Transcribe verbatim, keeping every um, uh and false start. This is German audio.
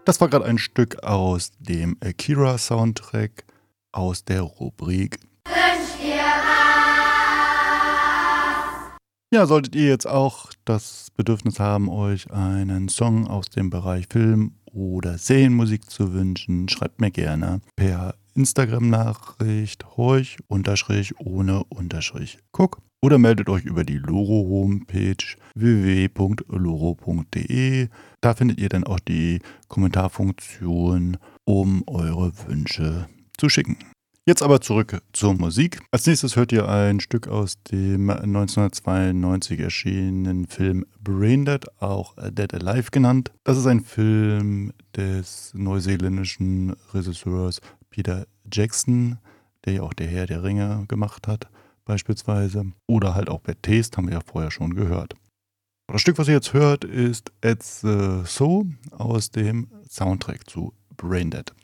Das war gerade ein Stück aus dem Akira-Soundtrack aus der Rubrik Wünscht ihr was? Ja, solltet ihr jetzt auch das Bedürfnis haben, euch einen Song aus dem Bereich Film oder Serienmusik zu wünschen, schreibt mir gerne per Instagram-Nachricht horch unterstrich ohne unterstrich guck oder meldet euch über die Loro-Homepage w w w punkt loro punkt de. Da findet ihr dann auch die Kommentarfunktion, um eure Wünsche zu schicken. Jetzt aber zurück zur Musik. Als nächstes hört ihr ein Stück aus dem neunzehnhundertzweiundneunzig erschienenen Film Braindead, auch Dead Alive genannt. Das ist ein Film des neuseeländischen Regisseurs Peter Jackson, der ja auch Der Herr der Ringe gemacht hat, beispielsweise. Oder halt auch Bad Taste, haben wir ja vorher schon gehört. Das Stück, was ihr jetzt hört, ist It's So aus dem Soundtrack zu Braindead.